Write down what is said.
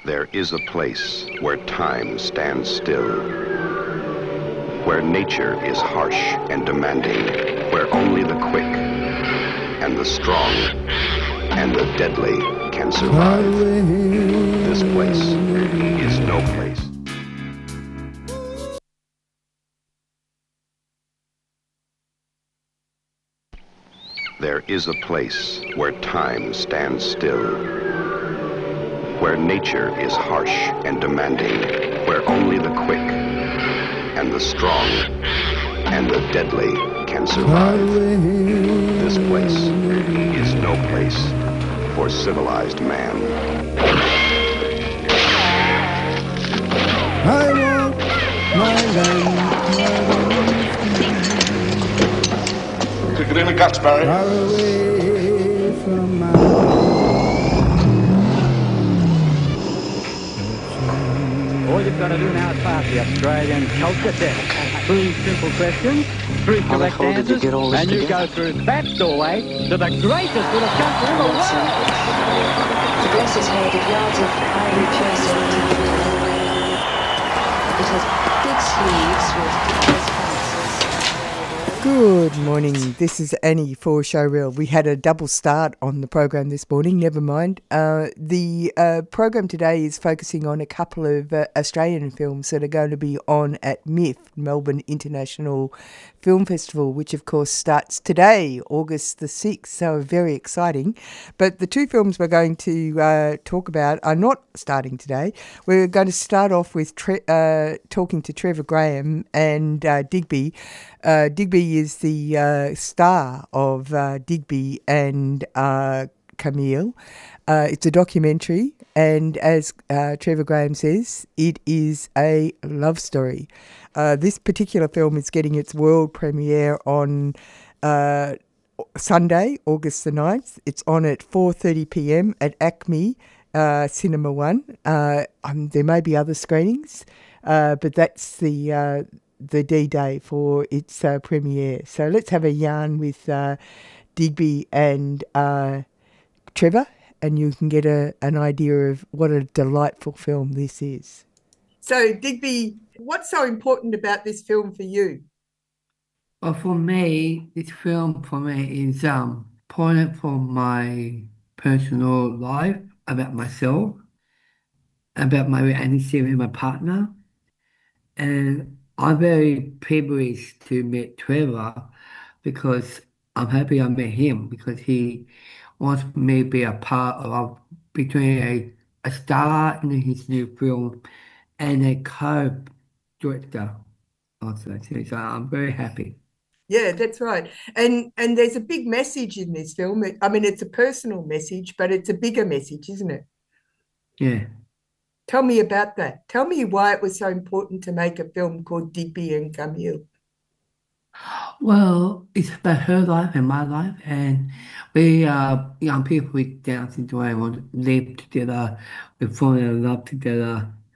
There is a place where time stands still, where nature is harsh and demanding, where only the quick and the strong and the deadly can survive. This place is no place. There is a place where time stands still, where nature is harsh and demanding, where only the quick and the strong and the deadly can survive. This place is no place for civilized man. I want my land. Kick it in the guts, Barry. Far away from my All you've got to do now is pass the Australian culture test. 3 simple questions, 3 How the correct hell did you answers, get all this and you together? go through that doorway to the greatest little country in the world. The dress is made of yards of ivory chestnut. It has big sleeves with glass fancies. Good morning. This is Annie for Showreel. We had a double start on the program this morning. Never mind. The program today is focusing on a couple of Australian films that are going to be on at MIFF, Melbourne International Film Festival, which of course starts today, August the 6th. So very exciting. But the 2 films we're going to talk about are not starting today. We're going to start off with talking to Trevor Graham and Digby. Digby is the star of Digby and Camille. It's a documentary, and as Trevor Graham says, it is a love story. This particular film is getting its world premiere on Sunday, August the 9th. It's on at 4:30 p.m. at ACME Cinema 1. There may be other screenings, but that's the D-Day for its premiere. So let's have a yarn with Digby and Trevor, and you can get an idea of what a delightful film this is. So, Digby, what's so important about this film for you? Well, for me, this film for me is poignant for my personal life, about myself, about my relationship with my partner, and I'm very privileged to meet Trevor because I'm happy I met him because he wants me to be a part of between a star in his new film and a co-director also too. So I'm very happy. Yeah, that's right. And there's a big message in this film. I mean, it's a personal message, but it's a bigger message, isn't it? Yeah. Tell me about that. Tell me why it was so important to make a film called Digby and Camille. Well, it's about her life and my life, and we are young people with Down syndrome want to live together, we fall in love together,